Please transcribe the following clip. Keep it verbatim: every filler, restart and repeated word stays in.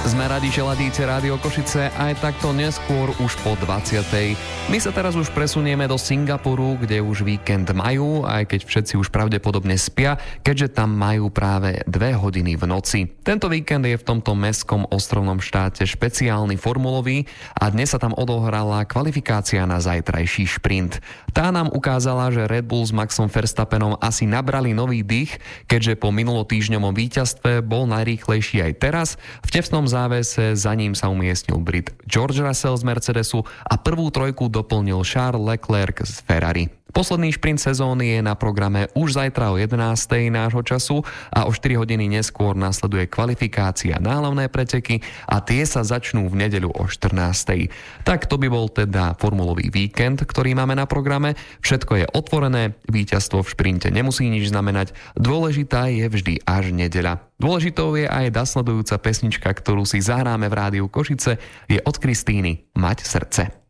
Sme radi, že ladíte Rádio Košice aj takto neskôr už po dvadsiatej. My sa teraz už presunieme do Singapuru, kde už víkend majú, aj keď všetci už pravdepodobne spia, keďže tam majú práve dve hodiny v noci. Tento víkend je v tomto mestskom ostrovnom štáte špeciálny formulový a dnes sa tam odohrala kvalifikácia na zajtrajší šprint. Tá nám ukázala, že Red Bull s Maxom Verstappenom asi nabrali nový dých, keďže po minulotýždňovom víťazstve bol najrýchlejší aj teraz. V tesnom závese za ním sa umiestnil Brit George Russell z Mercedesu a prvú trojku doplnil Charles Leclerc z Ferrari. Posledný šprint sezóny je na programe už zajtra o jedenástej nášho času a o štyri hodiny neskôr nasleduje kvalifikácia na hlavné preteky a tie sa začnú v nedeľu o štrnástej. Tak to by bol teda formulový víkend, ktorý máme na programe. Všetko je otvorené, víťazstvo v šprinte nemusí nič znamenať, dôležitá je vždy až nedeľa. Dôležitou je aj nasledujúca pesnička, ktorú si zahráme v Rádiu Košice, je od Kristíny Mať srdce.